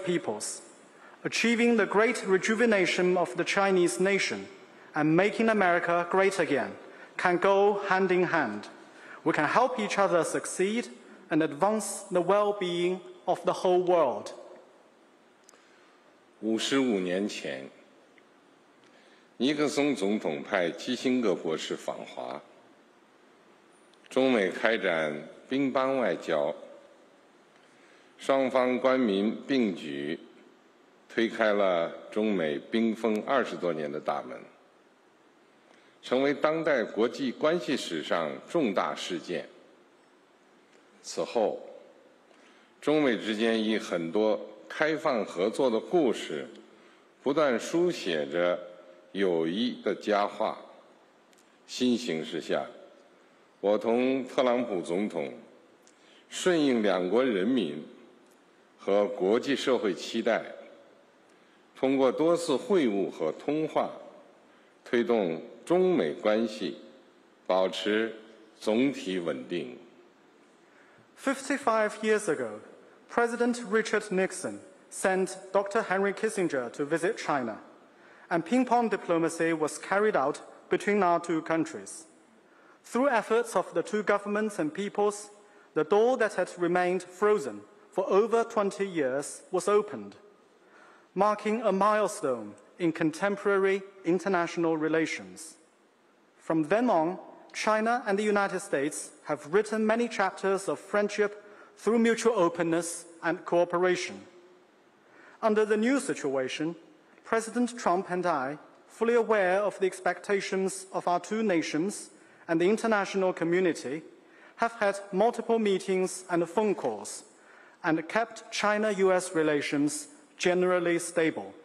great peoples. Achieving the great rejuvenation of the Chinese nation and making America great again can go hand in hand. We can help each other succeed and advance the well-being of the whole world. 55年前，尼克松总统派基辛格博士访华，中美开展乒乓外交，双方官民并举，推开了中美冰封20多年的大门，成为当代国际关系史上重大事件。此后，中美之间以很多开放合作的故事，不断书写着友谊的佳话。新形势下，我同特朗普总统顺应两国人民和国际社会期待，通过多次会晤和通话，推动中美关系保持总体稳定。 55 years ago, President Richard Nixon sent Dr. Henry Kissinger to visit China, and ping-pong diplomacy was carried out between our two countries. Through efforts of the two governments and peoples, the door that had remained frozen for over 20 years was opened, marking a milestone in contemporary international relations. From then on, China and the United States have written many chapters of friendship through mutual openness and cooperation. Under the new situation, President Trump and I, fully aware of the expectations of our two nations and the international community, have had multiple meetings and phone calls and kept China-US relations generally stable.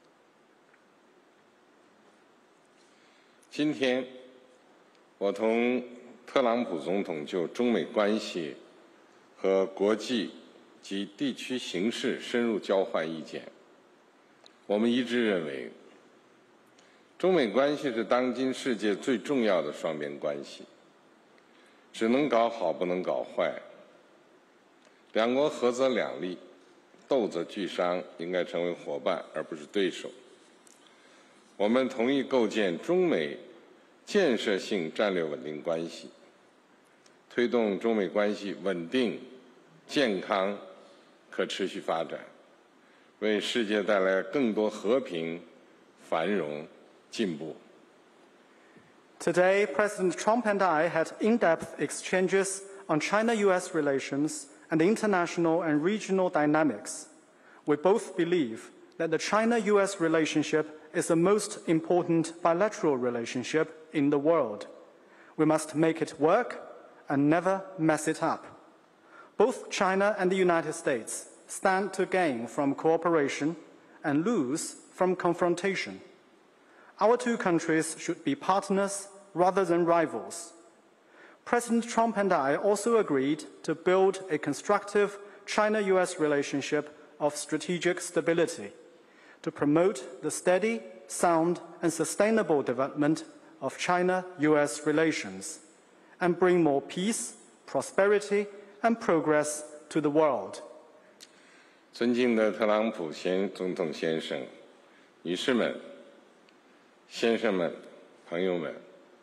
今天，我同特朗普总统就中美关系和国际及地区形势深入交换意见。我们一致认为，中美关系是当今世界最重要的双边关系，只能搞好，不能搞坏。两国合则两利，斗则俱伤，应该成为伙伴而不是对手。我们同意构建中美建设性战略稳定关系，推动中美关系稳定、健康、可持续发展，为世界带来更多和平、繁荣、进步。 Today, President Trump and I had in-depth exchanges on China-US relations and international and regional dynamics. We both believe that the China-US relationship is the most important bilateral relationship in the world. We must make it work and never mess it up. Both China and the United States stand to gain from cooperation and lose from confrontation. Our two countries should be partners rather than rivals. President Trump and I also agreed to build a constructive China-US relationship of strategic stability to promote the steady, sound, and sustainable development of China-US relations and bring more peace, prosperity, and progress to the world. 尊敬的特朗普总统先生、女士们、先生们、朋友们，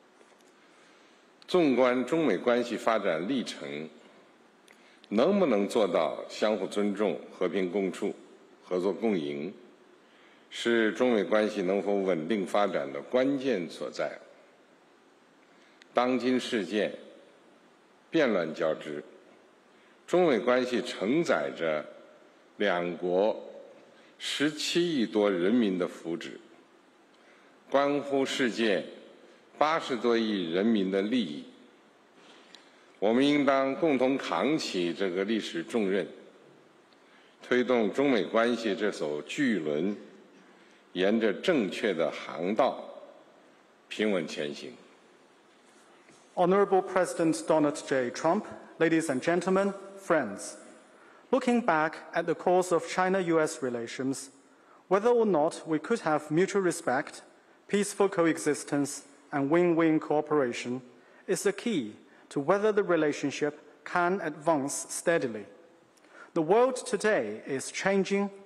纵观中美关系发展历程，能不能做到相互尊重、和平共处、合作共赢，是中美关系能否稳定发展的关键所在。当今世界变乱交织，中美关系承载着两国17亿多人民的福祉，关乎世界80多亿人民的利益。我们应当共同扛起这个历史重任，推动中美关系这艘巨轮沿着正确的航道平稳前行。 Honorable President Donald J. Trump, ladies and gentlemen, friends, looking back at the course of China-US relations, whether or not we could have mutual respect, peaceful coexistence, and win-win cooperation is the key to whether the relationship can advance steadily. The world today is changing